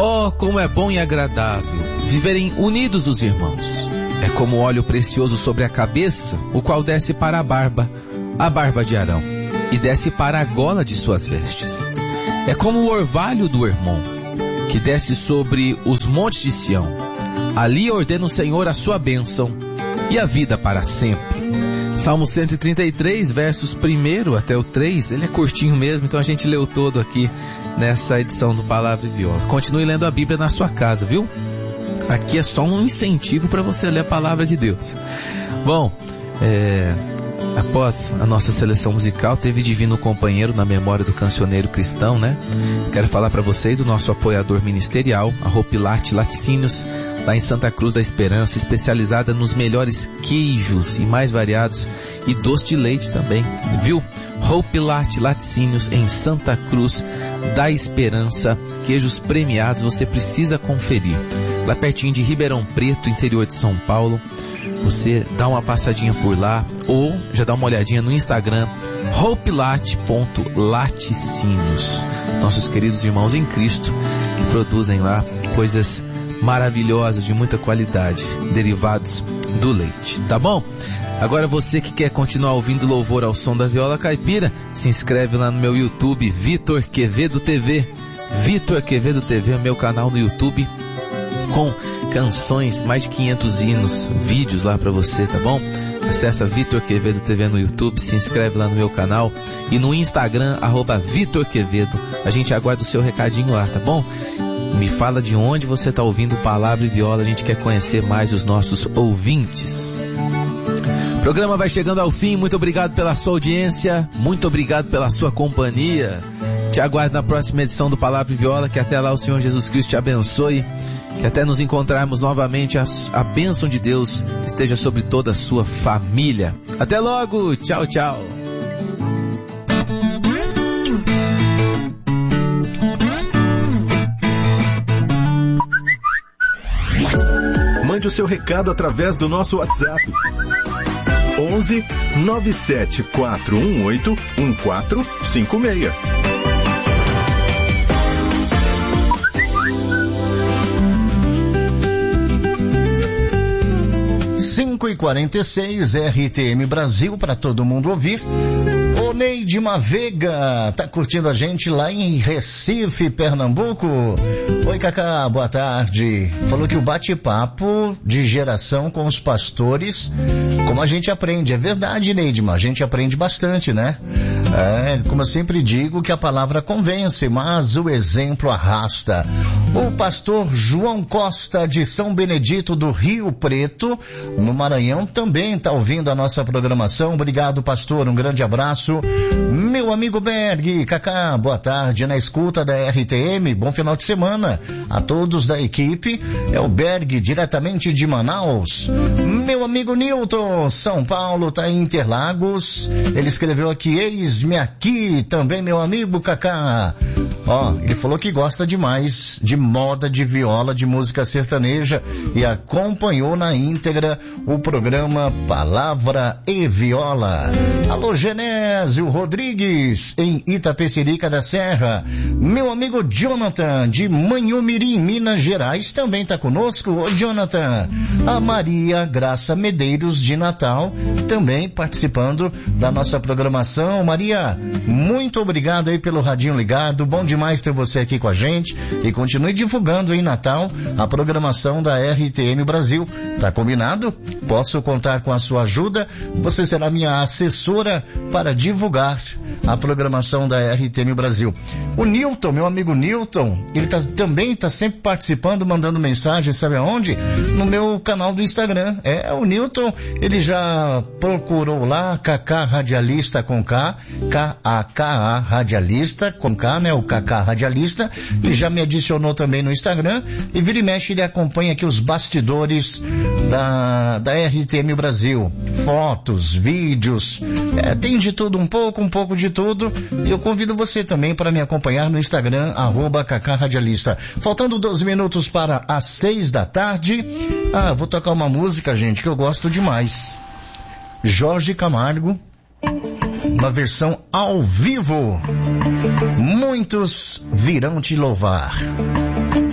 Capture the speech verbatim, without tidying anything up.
Oh, como é bom e agradável viverem unidos os irmãos. É como óleo precioso sobre a cabeça, o qual desce para a barba, a barba de Arão, e desce para a gola de suas vestes. É como o orvalho do Hermon, que desce sobre os montes de Sião. Ali ordena o Senhor a sua bênção e a vida para sempre. Salmo cento e trinta e três, versos primeiro até o três, ele é curtinho mesmo, então a gente leu todo aqui nessa edição do Palavra e Viola. Continue lendo a Bíblia na sua casa, viu? Aqui é só um incentivo para você ler a Palavra de Deus. Bom, é, após a nossa seleção musical, teve Divino Companheiro na memória do cancioneiro cristão, né? Quero falar para vocês do nosso apoiador ministerial, a Ropilate Laticínios, lá em Santa Cruz da Esperança, especializada nos melhores queijos e mais variados, e doce de leite também, viu? Ropilate Laticínios em Santa Cruz da Esperança, queijos premiados, você precisa conferir. Lá pertinho de Ribeirão Preto, interior de São Paulo, você dá uma passadinha por lá, ou já dá uma olhadinha no Instagram, ropilate ponto laticínios. Nossos queridos irmãos em Cristo, que produzem lá coisas maravilhosas, de muita qualidade, derivados do leite, tá bom? Agora você que quer continuar ouvindo louvor ao som da viola caipira, se inscreve lá no meu YouTube, Vitor Quevedo T V. Vitor Quevedo T V é meu canal no YouTube, com canções, mais de quinhentos hinos, vídeos lá pra você, tá bom? Acessa Vitor Quevedo T V no YouTube, se inscreve lá no meu canal e no Instagram, arroba Vitor Quevedo. A gente aguarda o seu recadinho lá, tá bom? Me fala de onde você está ouvindo Palavra e Viola, a gente quer conhecer mais os nossos ouvintes. O programa vai chegando ao fim, muito obrigado pela sua audiência, muito obrigado pela sua companhia. Te aguardo na próxima edição do Palavra e Viola, que até lá o Senhor Jesus Cristo te abençoe, que até nos encontrarmos novamente a, a bênção de Deus esteja sobre toda a sua família. Até logo, tchau, tchau. Mande o seu recado através do nosso WhatsApp. onze nove sete quatro um oito um quatro cinco seis. cinco e quarenta e seis, R T M Brasil, para todo mundo ouvir. O Neide Mavega tá curtindo a gente lá em Recife, Pernambuco. Oi, Cacá, boa tarde. Falou que o bate-papo de geração com os pastores, como a gente aprende. É verdade, Neidma, a gente aprende bastante, né? É, como eu sempre digo, que a palavra convence, mas o exemplo arrasta. O pastor João Costa, de São Benedito do Rio Preto, no Maranhão, também está ouvindo a nossa programação. Obrigado, pastor, um grande abraço. Meu amigo Berg, Cacá, boa tarde, na escuta da R T M, bom final de semana a todos da equipe. É o Berg, diretamente de Manaus. Meu amigo Nilton, São Paulo, tá em Interlagos. Ele escreveu aqui, eis-me aqui, também meu amigo Cacá. Ó, ele falou que gosta demais de moda, de viola, de música sertaneja, e acompanhou na íntegra o programa Palavra e Viola. Alô, Genésio Rodrigues, em Itapecerica da Serra. Meu amigo Jonathan, de Manhumirim, Minas Gerais, também está conosco. Ô, Jonathan. A Maria Graça Medeiros, de Natal, também participando da nossa programação. Maria, muito obrigado aí pelo radinho ligado. Bom demais ter você aqui com a gente. E continue divulgando em Natal a programação da R T M Brasil. Tá combinado? Posso contar com a sua ajuda? Você será minha assessora para divulgar a programação da R T M Brasil. O Nilton, meu amigo Nilton, ele tá, também está sempre participando, mandando mensagem, sabe aonde? No meu canal do Instagram. É, o Nilton, ele já procurou lá, Kaká Radialista com K, K A K A Radialista com K, né? O Kaká Radialista. Ele já me adicionou também no Instagram, e vira e mexe ele acompanha aqui os bastidores da, da R T M Brasil. Fotos, vídeos, é, tem de tudo um pouco, um pouco de tudo. E eu convido você também para me acompanhar no Instagram, arroba Kaká Radialista. Faltando doze minutos para as seis da tarde. Ah, vou tocar uma música, gente, que eu gosto demais. Jorge Camargo, uma versão ao vivo. Muitos virão te louvar.